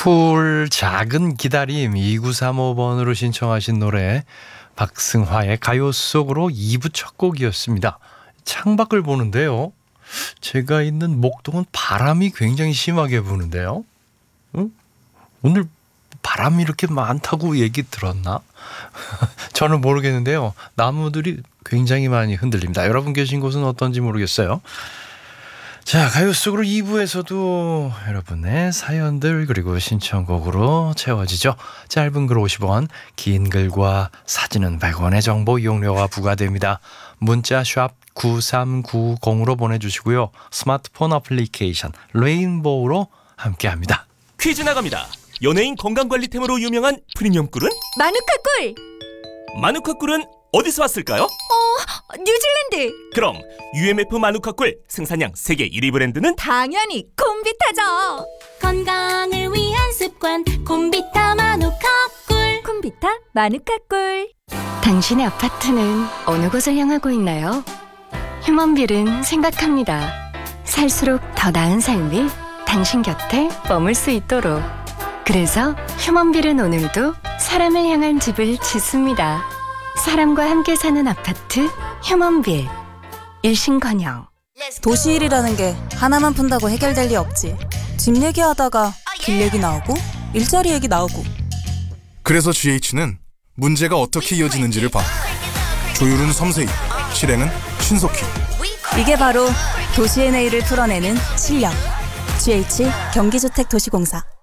쿨 작은 기다림 2935번으로 신청하신 노래 박승화의 가요 속으로 2부 첫 곡이었습니다. 창밖을 보는데요. 제가 있는 목동은 바람이 굉장히 심하게 부는데요. 응? 오늘 바람이 이렇게 많다고 얘기 들었나? 저는 모르겠는데요. 나무들이 굉장히 많이 흔들립니다. 여러분 계신 곳은 어떤지 모르겠어요. 자, 가요 속으로 2부에서도 여러분의 사연들 그리고 신청곡으로 채워지죠. 짧은 글 50원, 긴 글과 사진은 100원의 정보 이용료가 부과됩니다. 문자 샵 9390으로 보내주시고요. 스마트폰 어플리케이션 레인보우로 함께합니다. 퀴즈 나갑니다. 연예인 건강관리템으로 유명한 프리미엄 꿀은? 마누카 꿀! 마누카 꿀은 어디서 왔을까요? 뉴질랜드! 그럼 UMF 마누카 꿀 생산량 세계 1위 브랜드는? 당연히 콤비타죠! 건강을 위한 습관 콤비타 마누카 꿀. 콤비타 마누카 꿀. 당신의 아파트는 어느 곳을 향하고 있나요? 휴먼빌은 생각합니다. 살수록 더 나은 삶이 당신 곁에 머물 수 있도록. 그래서 휴먼빌은 오늘도 사람을 향한 집을 짓습니다. 사람과 함께 사는 아파트 휴먼빌. 일신건영. 도시일이라는 게 하나만 푼다고 해결될 리 없지. 집 얘기하다가 길 얘기 나오고 일자리 얘기 나오고. 그래서 GH는 문제가 어떻게 이어지는지를 봐. 조율은 섬세히, 실행은 신속히. 이게 바로 도시의 내일을 풀어내는 실력. GH 경기주택도시공사.